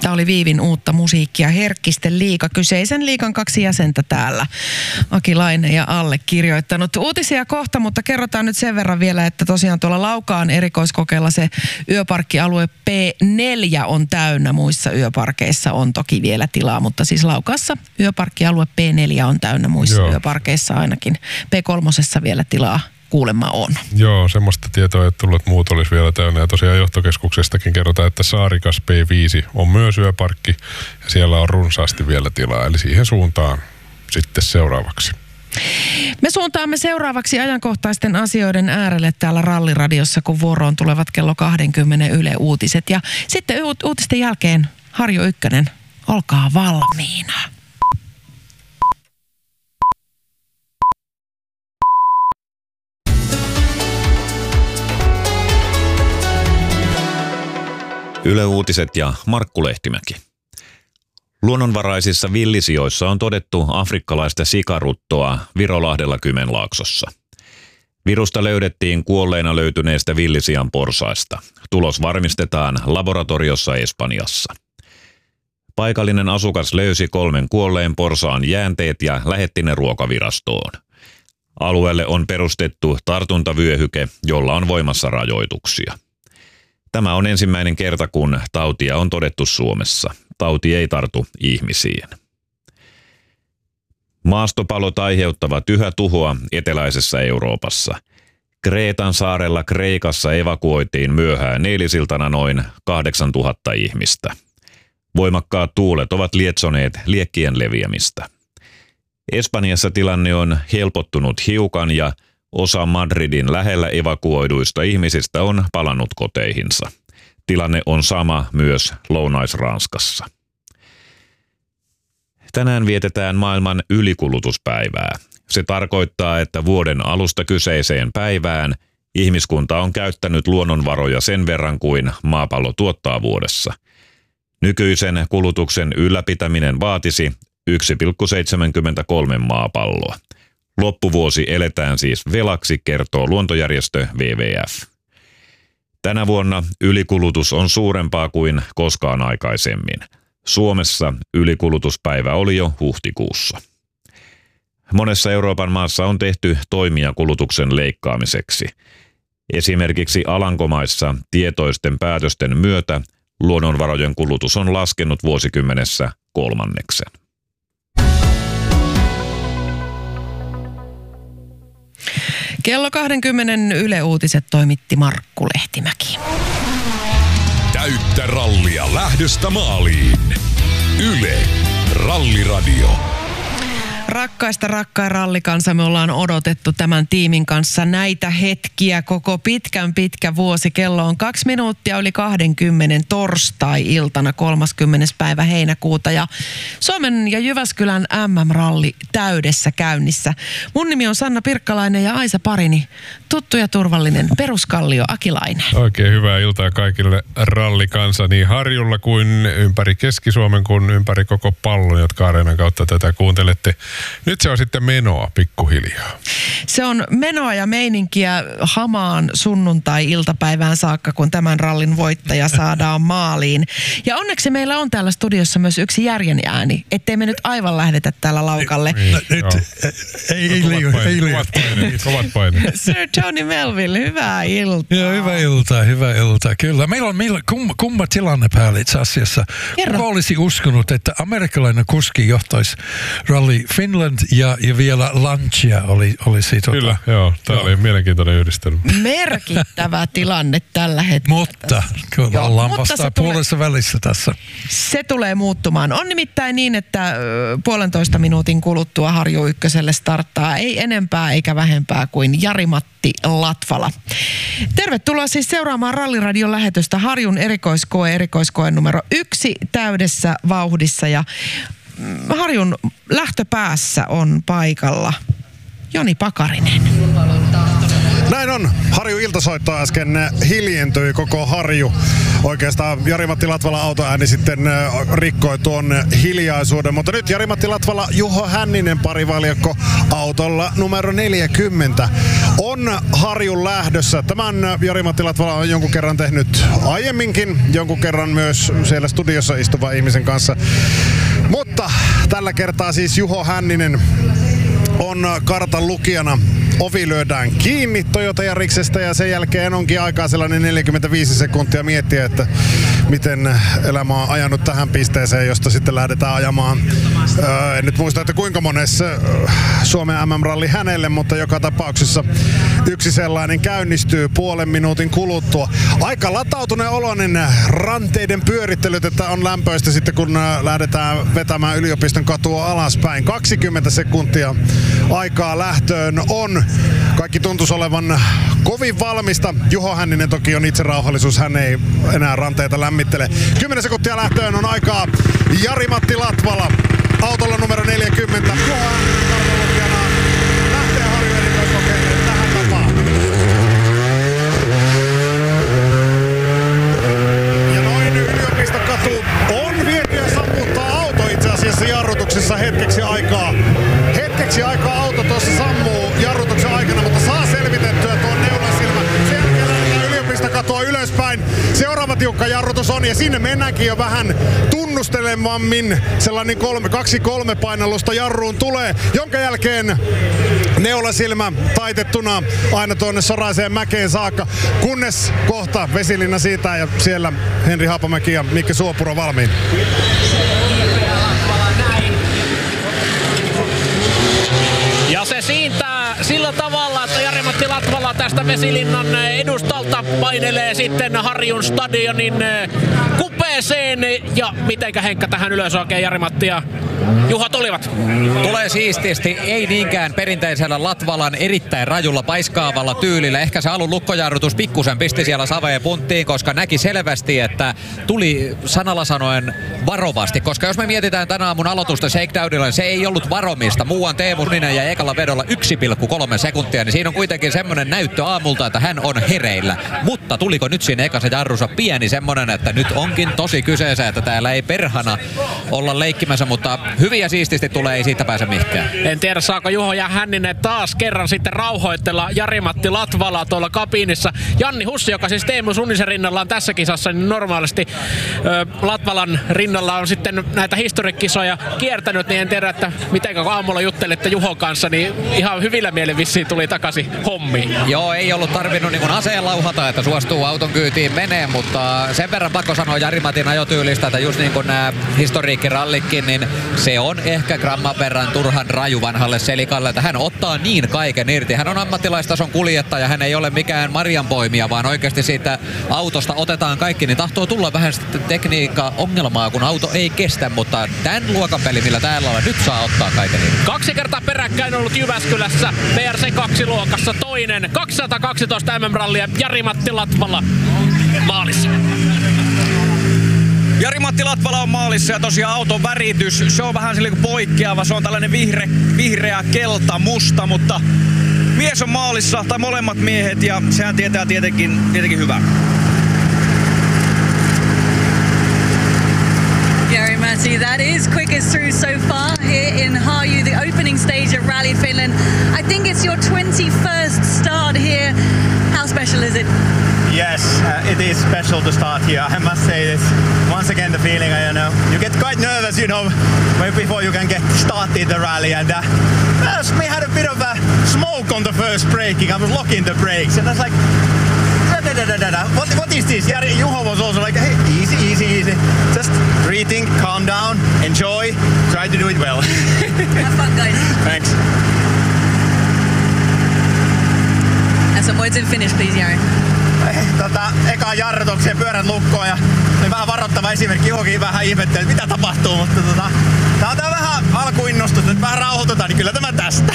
Tämä oli Viivin uutta musiikkia, Herkkisten liiga. Kyseisen liigan 2 jäsentä täällä, Aki Laine ja allekirjoittanut. Uutisia kohta, mutta kerrotaan nyt sen verran vielä, että tosiaan tuolla Laukaan erikoiskokeilla se yöparkkialue P4 on täynnä. Muissa yöparkeissa on toki vielä tilaa, mutta siis Laukaassa yöparkkialue P4 on täynnä, muissa yöparkeissa ainakin P3 vielä tilaa kuulemma on. Joo, semmoista tietoa ei tullut, että muut olisi vielä täynnä. Ja tosiaan johtokeskuksestakin kerrotaan, että Saarikas P5 on myös yöparkki ja siellä on runsaasti vielä tilaa. Eli siihen suuntaan sitten seuraavaksi. Me suuntaamme seuraavaksi ajankohtaisten asioiden äärelle täällä Ralliradiossa, kun vuoroon tulevat kello 20 Yle Uutiset. Ja sitten uutisten jälkeen Harju Ykkönen, olkaa valmiina. Yle Uutiset ja Markku Lehtimäki. Luonnonvaraisissa villisijoissa on todettu afrikkalaista sikaruttoa Virolahdella Kymenlaaksossa. Virusta löydettiin kuolleena löytyneestä villisian porsaista. Tulos varmistetaan laboratoriossa Espanjassa. Paikallinen asukas löysi 3 kuolleen porsaan jäänteet ja lähetti ne ruokavirastoon. Alueelle on perustettu tartuntavyöhyke, jolla on voimassa rajoituksia. Tämä on ensimmäinen kerta, kun tautia on todettu Suomessa. Tauti ei tartu ihmisiin. Maastopalot aiheuttavat yhä tuhoa eteläisessä Euroopassa. Kreetan saarella Kreikassa evakuoitiin myöhään eilisiltana noin 8000 ihmistä. Voimakkaat tuulet ovat lietsoneet liekkien leviämistä. Espanjassa tilanne on helpottunut hiukan ja osa Madridin lähellä evakuoiduista ihmisistä on palannut koteihinsa. Tilanne on sama myös Lounais-Ranskassa. Tänään vietetään maailman ylikulutuspäivää. Se tarkoittaa, että vuoden alusta kyseiseen päivään ihmiskunta on käyttänyt luonnonvaroja sen verran kuin maapallo tuottaa vuodessa. Nykyisen kulutuksen ylläpitäminen vaatisi 1,73 maapalloa. Loppuvuosi eletään siis velaksi, kertoo luontojärjestö WWF. Tänä vuonna ylikulutus on suurempaa kuin koskaan aikaisemmin. Suomessa ylikulutuspäivä oli jo huhtikuussa. Monessa Euroopan maassa on tehty toimia kulutuksen leikkaamiseksi. Esimerkiksi Alankomaissa tietoisten päätösten myötä luonnonvarojen kulutus on laskenut vuosikymmenessä 1/3. Kello 20 Yle Uutiset toimitti Markku Lehtimäki. Täyttä rallia lähdöstä maaliin. Yle Ralliradio. Rakkain rallikansa, me ollaan odotettu tämän tiimin kanssa näitä hetkiä koko pitkä vuosi. Kello on 2 minuuttia yli 20 torstai-iltana 30. päivä heinäkuuta ja Suomen ja Jyväskylän MM-ralli täydessä käynnissä. Mun nimi on Sanna Pirkkalainen ja Aisa Parini, tuttu ja turvallinen peruskallio Aki Laine. Oikein hyvää iltaa kaikille rallikansa niin Harjulla kuin ympäri Keski-Suomen kuin ympäri koko pallon, jotka Areenan kautta tätä kuuntelette. Nyt se on sitten menoa pikkuhiljaa. Se on menoa ja meininkiä hamaan sunnuntai-iltapäivään saakka, kun tämän rallin voittaja saadaan maaliin. Ja onneksi meillä on täällä studiossa myös yksi järjen ääni, ettei me nyt aivan lähdetä täällä laukalle. Ei Kovat paineet. Sir Tony Melville, hyvää iltaa. Joo, hyvää iltaa. Kyllä. Meillä on kumma tilanne päällä itse asiassa. Kuka olisi uskonut, että amerikkalainen kuski johtaisi Rally Finland ja vielä Lancia olisi Kyllä, joo. Tämä oli mielenkiintoinen yhdistelmä. Merkittävä tilanne tällä hetkellä. Mutta kyllä ollaan vasta puolessa välissä tässä. Se tulee muuttumaan. On nimittäin niin, että 1,5 minuutin kuluttua Harju Ykköselle starttaa ei enempää eikä vähempää kuin Jari-Matti Latvala. Tervetuloa siis seuraamaan Ralliradion lähetystä Harjun erikoiskoe numero 1 täydessä vauhdissa ja Harjun lähtöpäässä on paikalla Joni Pakarinen. Näin on. Harju iltasoitto äsken hiljentyi koko Harju. Oikeastaan Jari-Matti Latvala autoääni sitten rikkoi tuon hiljaisuuden. Mutta nyt Jari-Matti Latvala, Juho Hänninen parivaljakko autolla numero 40 on Harjun lähdössä. Tämän Jari-Matti Latvala on jonkun kerran tehnyt aiemminkin, jonkun kerran myös siellä studiossa istuvan ihmisen kanssa. Mutta tällä kertaa siis Juho Hänninen on kartan lukijana. Ovi lyödään kiinni Toyota Yariksestä ja sen jälkeen onkin aikaa sellainen 45 sekuntia miettiä, että miten elämä on ajanut tähän pisteeseen, josta sitten lähdetään ajamaan. En nyt muista, että kuinka monessa Suomen MM-ralli hänelle, mutta joka tapauksessa yksi sellainen käynnistyy puolen minuutin kuluttua. Aika latautuneen oloinen ranteiden pyörittelyt, että on lämpöistä sitten kun lähdetään vetämään yliopiston katua alaspäin. 20 sekuntia aikaa lähtöön on. Kaikki tuntuisi olevan kovin valmista. Juho Hänninen toki on itse rauhallisuus. Hän ei enää ranteita lämmittele. 10 sekuntia lähtöön on aikaa. Jari-Matti Latvala autolla numero 40. Juho Hänninen kartanlukijana lähtee Harju erikoiskokeille tähän tapaan. Ja noin yliopistokatu on viety ja sammuttaa auto itse asiassa jarrutuksessa hetkeksi aikaa. Hetkeksi aikaa auto tuossa sammuu jarrutuksen aikana, mutta saa selvitettyä tuon neulasilmän. Sen jälkeen lähdetään yliopistokatua ylöspäin. Seuraava tiukka jarrutus on ja sinne mennäänkin jo vähän tunnustelevammin. Sellainen 2-3 painallusta jarruun tulee, jonka jälkeen neulasilmä taitettuna aina tuonne Soraiseen mäkeen saakka. Kunnes kohta Vesilinna siitä ja siellä Henri Haapamäki ja Mikke Suopuro valmiin. Ja se siintää sillä tavalla, että Jari-Matti Latvala tästä Vesilinnan edustalta painelee sitten Harjun stadionin kupeeseen. Ja mitenkä Henkka tähän ylös oikein Jari-Matti ja Juha tulivat? Tulee siististi, ei niinkään perinteisellä Latvalan erittäin rajulla paiskaavalla tyylillä. Ehkä se alun lukkojarrutus pikkusen pisti siellä saveen punttiin, koska näki selvästi, että tuli sanalla sanoen varovasti. Koska jos me mietitään tänä aamun aloitusta Shakedownilla, se ei ollut varomista. Muuan Teemu Suninen ja ekalla vedolla 1,3 sekuntia, niin siinä on kuitenkin semmoinen näyttö aamulta, että hän on hereillä. Mutta tuliko nyt siinä ekassa jarrussa pieni semmoinen, että nyt onkin tosi kyseessä, että täällä ei perhana olla leikkimässä, mutta hyvin ja siististi tulee, ei siitä pääse mihinkään. En tiedä, saako Juho ja Hänninen taas kerran sitten rauhoitella Jari-Matti Latvalaa tuolla kabiinissa. Janni Hussi, joka siis Teemu Sunnisen rinnalla on tässä kisassa, niin normaalisti Latvalan rinnalla on sitten näitä historiikkisoja kiertänyt, niin en tiedä, että miten aamulla juttelitte Juhon kanssa, niin ihan hyvillä mielin vissiin tuli takaisin hommiin. Joo, ei ollut tarvinnut niin aseen lauhata, että suostuu auton kyytiin menee, mutta sen verran pakko sanoa Jari-Matin ajotyylistä, että just niin kuin nämä historiikkirallikin, niin se on ehkä gramman verran turhan raju vanhalle selikalle, että hän ottaa niin kaiken irti. Hän on ammattilaistason kuljettaja, hän ei ole mikään marjanpoimija, vaan oikeasti siitä autosta otetaan kaikki, niin tahtoo tulla vähän sitten tekniikka-ongelmaa, kun auto ei kestä, mutta tämän luokan peli, millä täällä on, nyt saa ottaa kaiken irti. 2 kertaa peräkkäin ollut Jyväskylässä VRC 2-luokassa toinen 212 MM-rallia Jari-Matti Latvala maalissa. Jari-Matti Latvala on maalissa ja tosiaan auton väritys, se on vähän silleen poikkeava, se on tällainen vihreä, kelta, musta, mutta mies on maalissa, tai molemmat miehet, ja sehän tietää tietenkin hyvää. Jari-Matti, that is quickest through so far here in Harju, the opening stage of Rally Finland. I think it's your 21st start here. How special is it? Yes, it is special to start here. I must say this. Once again, the feeling, you get quite nervous, before you can get started the rally. And we had a bit of a smoke on the first braking. I was locking the brakes, and I was like, what is this? Juho was also like, hey, easy. Just breathing, calm down, enjoy, try to do it well. Have fun, guys. Thanks. And some words in Finnish, please, Jari. Ekaan jarrutukseen pyörät lukkoon ja oli vähän varoittava esimerkki. Juhokin vähän ihmetteli, mitä tapahtuu, mutta tää on vähän alkuinnostusta, että vähän rauhoitutaan, niin kyllä tämä tästä.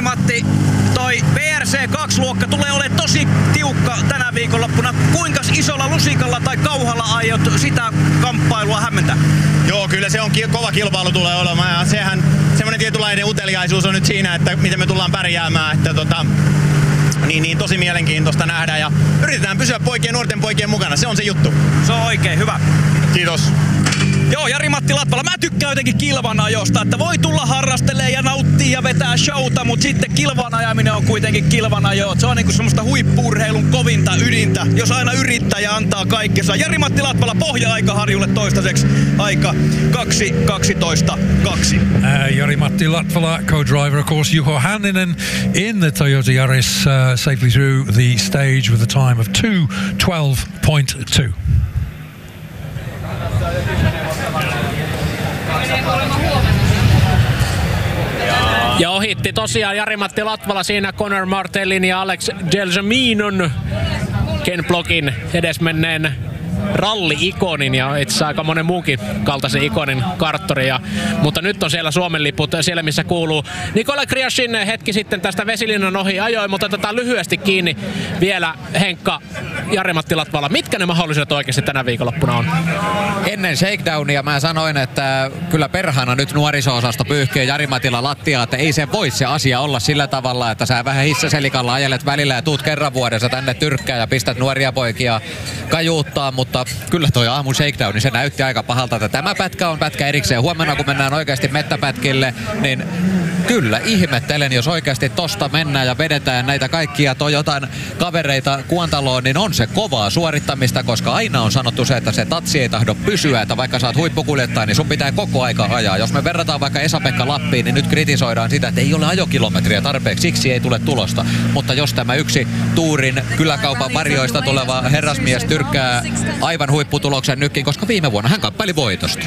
Jari-Matti, toi VRC 2-luokka tulee olemaan tosi tiukka tänä viikonloppuna. Kuinka iso isolla lusikalla tai kauhalla aiot sitä kamppailua hämmentää? Joo, kyllä se on kova kilpailu tulee olemaan ja sehän semmoinen tietynlainen uteliaisuus on nyt siinä, että miten me tullaan pärjäämään, että niin tosi mielenkiintoista nähdä ja yritetään pysyä nuorten poikien mukana, se on se juttu. Se on oikein hyvä. Kiitos. Joo, Jari-Matti Latvala, mä tykkään jotenkin kilvan ajosta, että voi tulla harrastelee ja nauttii ja vetää showta, mutta sitten kilvan ajaminen on kuitenkin kilvan ajo. Se on niinku semmoista huippu-urheilun kovinta ydintä, jos aina yrittää ja antaa kaikkensa. Jari-Matti Latvala, pohja-aika Harjulle toistaiseksi, aika 2:12.2. Jari-Matti Latvala, co-driver, of course, Juho Hänninen in the Toyota Yaris, safely through the stage with a time of 2:12.2. Ja ohitti tosiaan Jari-Matti Latvala siinä Conor Martellin ja Alex Gelsaminon Ken Blockin edesmenneen ralli-ikonin ja itse asiassa aika monen muunkin kaltaisen ikonin karttori. Mutta nyt on siellä Suomen liput, siellä missä kuuluu. Nikolai Kriashin hetki sitten tästä Vesilinnan ohi ajoi, mutta otetaan lyhyesti kiinni vielä Henkka Jari-Matti Latvala. Mitkä ne mahdollisuudet oikeasti tänä viikonloppuna on? Ennen shakedownia mä sanoin, että kyllä perhana nyt nuoriso-osasto pyyhkii Jari-Matilla lattiaa, että ei se voi se asia olla sillä tavalla, että sä vähän hissaselikalla ajelet välillä ja tuut kerran vuodessa tänne tyrkkään ja pistät nuoria poikia kajuuttaa, mutta kyllä toi aamun shakedown, niin se näytti aika pahalta, että tämä pätkä on pätkä erikseen. Huomenna kun mennään oikeasti mettäpätkille, niin kyllä ihmettelen, jos oikeasti tosta mennään ja vedetään näitä kaikkia Toyotan kavereita Kuontaloon, niin on se kovaa suorittamista, koska aina on sanottu se, että se tatsi ei tahdo pysyä, että vaikka saat huippukuljettaja, niin sun pitää koko aika ajaa. Jos me verrataan vaikka Esa-Pekka Lappiin, niin nyt kritisoidaan sitä, että ei ole ajokilometriä tarpeeksi, siksi ei tule tulosta. Mutta jos tämä yksi Tuurin kyläkaupan varjoista tuleva herrasmies tyrkkää aivan huipputuloksen nytkin, koska viime vuonna hän kamppaili voitosta.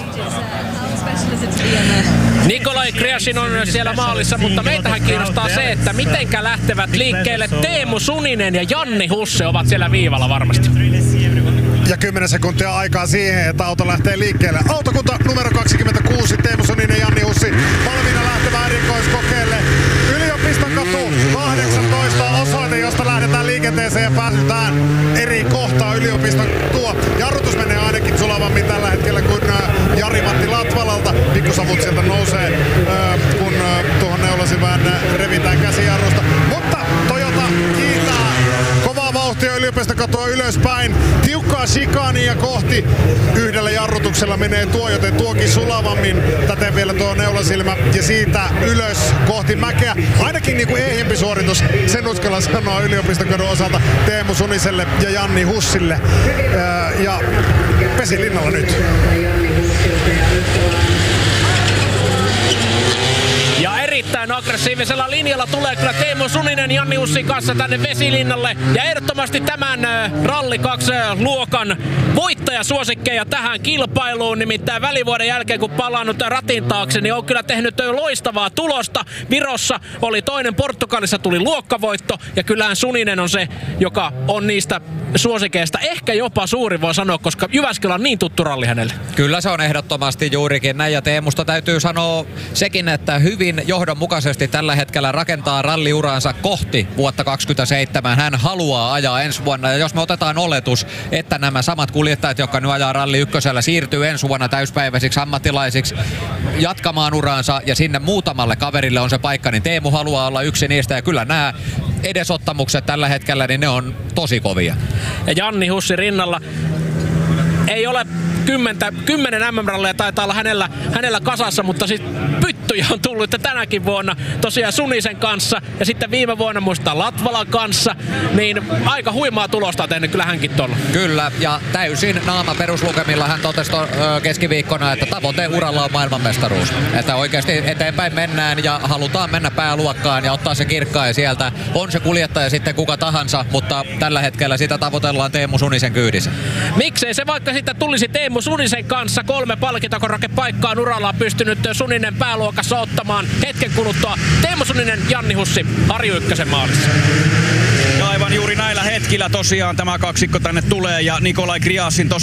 Nikolai Kriashin on siellä maalissa, mutta meitähän kiinnostaa se, että mitenkä lähtevät liikkeelle Teemu Suninen ja Janni Husse ovat siellä viivalla varmasti. Ja 10 sekuntia aikaa siihen, että auto lähtee liikkeelle. Autokunta numero 26, Teemu Suninen ja Janni Hussi valmiina lähtemään erikoiskokeelle. Yliopiston katu 18 osoite, josta lähdetään liikenteeseen ja pääsytään eri kohtaan yliopiston tuo. Jarrutus menee ainakin sulavammin tällä hetkellä kuin Jari-Matti Latvalalta. Pikkusavut sieltä nousee, kun tuohon neulasimään revitään käsijarrusta. Mutta Toyota kiitää kovaa vauhtia yliopistokatua ylöspäin. Tiukkaa shikania kohti. Yhdellä jarrutuksella menee tuo, joten tuokin sulavammin. Täten vielä tuo neulasilmä ja siitä ylös kohti mäkeä. Ainakin niin kuin ehjempi suoritus, sen uskalla sanoa yliopistokadun osalta Teemu Suniselle ja Janni Hussille. Ja Vesilinnalla nyt. Ja erittäin aggressiivisella linjalla tulee kyllä Teemu Suninen Janni Hussin kanssa tänne Vesilinnalle. Ja ehdottomasti tämän Ralli 2-luokan voittajasuosikkeja tähän kilpailuun. Nimittäin välivuoden jälkeen kun palannut ratin taakse, niin on kyllä tehnyt loistavaa tulosta. Virossa oli toinen, Portugalissa tuli luokkavoitto. Ja kyllähän Suninen on se, joka on niistä suosikeista ehkä jopa suuri, voi sanoa, koska Jyväskylä on niin tuttu ralli hänelle. Kyllä se on ehdottomasti juurikin näin, ja Teemusta täytyy sanoa sekin, että hyvin johdonmukaisesti tällä hetkellä rakentaa ralliuraansa kohti vuotta 2027. Hän haluaa ajaa ensi vuonna, ja jos me otetaan oletus, että nämä samat kuljettajat, jotka nyt ajaa Ralli 1:llä, siirtyy ensi vuonna täyspäiväisiksi ammattilaisiksi jatkamaan uraansa, ja sinne muutamalle kaverille on se paikka, niin Teemu haluaa olla yksi niistä, ja kyllä nämä edesottamukset tällä hetkellä, niin ne on tosi kovia. Ja Janni Hussi rinnalla ei ole 10 MM-ralleja taitaa olla hänellä kasassa, mutta siis pyttyjä on tullut tänäkin vuonna tosiaan Sunisen kanssa ja sitten viime vuonna muistaa Latvalan kanssa, niin aika huimaa tulosta on tehnyt kyllä hänkin tuolla. Kyllä, ja täysin naama peruslukemilla hän totesi keskiviikkona, että tavoite uralla on maailmanmestaruus. Että oikeasti eteenpäin mennään ja halutaan mennä pääluokkaan ja ottaa se kirkkaan sieltä. On se kuljettaja sitten kuka tahansa, mutta tällä hetkellä sitä tavoitellaan Teemu Sunisen kyydissä. Miksei se vaikka sitten tulisi Teemu Sunisen kanssa 3 palkintokorakepaikkaa uralla on pystynyt Suninen pääluokassa ottamaan hetken kuluttua. Teemu Suninen, Janni Hussi, Harju Ykkösen maalissa. Ja aivan juuri näillä hetkillä tosiaan tämä kaksikko tänne tulee ja Nikolai Kriasin